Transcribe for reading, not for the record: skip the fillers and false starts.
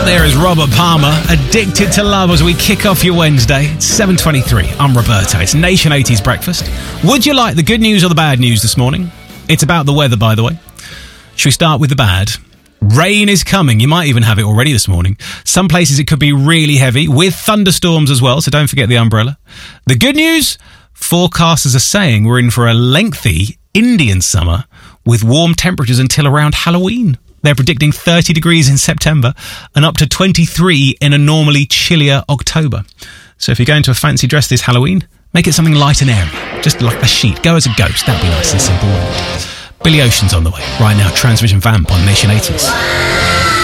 there is Robert Palmer, Addicted to Love, as we kick off your Wednesday. It's 7:23. I'm Roberto. It's Nation 80s Breakfast. Would you like the good news or the bad news this morning? It's about the weather, by the way. Should we start with the bad? Rain is coming. You might even have it already this morning. Some places it could be really heavy, with thunderstorms as well, so don't forget the umbrella. The good news? Forecasters are saying we're in for a lengthy Indian summer with warm temperatures until around Halloween. They're predicting 30 degrees in September and up to 23 in a normally chillier October. So if you're going to a fancy dress this Halloween, make it something light and airy. Just like a sheet. Go as a ghost. That'd be nice and simple. Billy Ocean's on the way. Right now, Transvision Vamp on Nation 80s.